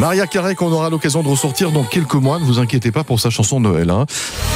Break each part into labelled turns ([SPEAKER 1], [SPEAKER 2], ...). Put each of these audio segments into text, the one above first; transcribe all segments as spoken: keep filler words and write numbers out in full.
[SPEAKER 1] Maria Carré qu'on aura l'occasion de ressortir dans quelques mois, ne vous inquiétez pas pour sa chanson de Noël. Hein.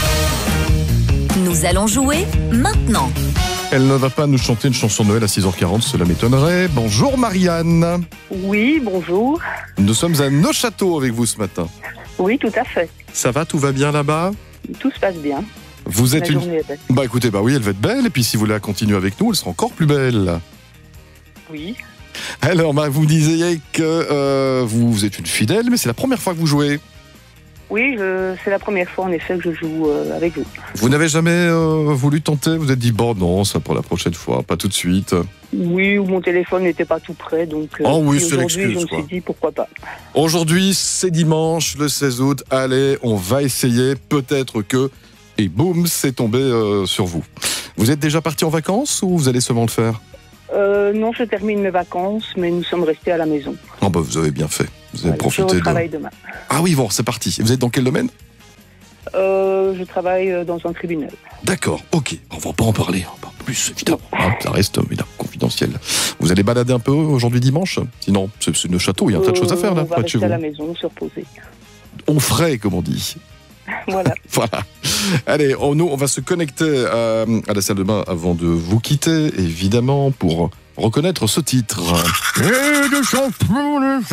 [SPEAKER 2] Nous allons jouer maintenant.
[SPEAKER 1] Elle ne va pas nous chanter une chanson de Noël à six heures quarante, cela m'étonnerait. Bonjour Marianne.
[SPEAKER 3] Oui, bonjour.
[SPEAKER 1] Nous sommes à Neuchâteau avec vous ce matin.
[SPEAKER 3] Oui, tout à fait.
[SPEAKER 1] Ça va, tout va bien là-bas ?
[SPEAKER 3] Tout se passe bien.
[SPEAKER 1] Vous êtes
[SPEAKER 3] La
[SPEAKER 1] une...
[SPEAKER 3] journée est belle.
[SPEAKER 1] Bah écoutez, bah oui, elle va être belle, et puis si vous la continuez avec nous, elle sera encore plus belle.
[SPEAKER 3] Oui.
[SPEAKER 1] Alors, bah, vous disiez que euh, vous, vous êtes une fidèle, mais c'est la première fois que vous jouez.
[SPEAKER 3] Oui, je... c'est la première fois en effet que je joue euh, avec vous.
[SPEAKER 1] Vous n'avez jamais euh, voulu tenter ? Vous vous êtes dit, bon non, ça pour la prochaine fois, pas tout de suite.
[SPEAKER 3] Oui, ou mon téléphone n'était pas tout prêt, donc euh,
[SPEAKER 1] Oh oui,
[SPEAKER 3] puis
[SPEAKER 1] c'est
[SPEAKER 3] aujourd'hui,
[SPEAKER 1] l'excuse,
[SPEAKER 3] je me
[SPEAKER 1] quoi.
[SPEAKER 3] suis dit pourquoi pas.
[SPEAKER 1] Aujourd'hui, c'est dimanche, le seize août. Allez, on va essayer, peut-être que... Et boum, c'est tombé euh, sur vous. Vous êtes déjà parti en vacances ou vous allez seulement le faire ?
[SPEAKER 3] Euh, non, je termine mes vacances, mais nous sommes restés à la maison.
[SPEAKER 1] Oh bah vous avez bien fait. Vous avez
[SPEAKER 3] Voilà,
[SPEAKER 1] profité
[SPEAKER 3] je
[SPEAKER 1] de...
[SPEAKER 3] travaille demain.
[SPEAKER 1] Ah oui, bon, c'est parti. Vous êtes dans quel domaine ?
[SPEAKER 3] Euh, je travaille euh, dans un tribunal.
[SPEAKER 1] D'accord, ok. On va pas en parler, hein, pas plus, évidemment. Hein, ça reste évidemment confidentiel. Vous allez balader un peu aujourd'hui dimanche ? Sinon, c'est, c'est Neuchâteau, il y a un tas de choses à faire là,
[SPEAKER 3] Euh, on va
[SPEAKER 1] près de chez
[SPEAKER 3] rester à
[SPEAKER 1] vous.
[SPEAKER 3] la maison, se reposer.
[SPEAKER 1] On ferait, comme on dit.
[SPEAKER 3] Voilà.
[SPEAKER 1] Voilà. Allez, on, nous, on va se connecter à, à la salle de bain avant de vous quitter, évidemment, pour reconnaître ce titre. Et de champion, de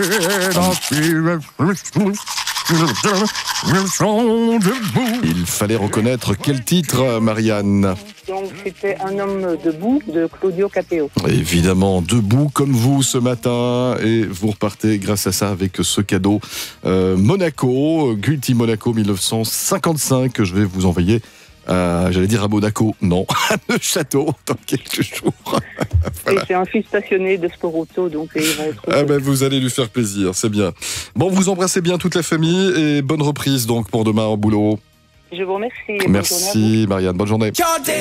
[SPEAKER 1] Il fallait reconnaître quel titre, Marianne ?
[SPEAKER 3] Donc c'était Un homme debout de Claudio Capeo.
[SPEAKER 1] Évidemment, debout comme vous ce matin, et vous repartez grâce à ça avec ce cadeau euh, Monaco, Guilty Monaco mille neuf cent cinquante-cinq, que je vais vous envoyer, à, j'allais dire à Monaco, non, à Neuchâteau dans quelques jours. Voilà.
[SPEAKER 3] Et c'est un fils passionné de sport auto, donc il va être...
[SPEAKER 1] Ah ben, vous allez lui faire plaisir, c'est bien. Bon, vous embrassez bien toute la famille, et bonne reprise donc pour demain au boulot.
[SPEAKER 3] Je vous remercie. Bonne journée à vous.
[SPEAKER 1] Merci Marianne, bonne journée.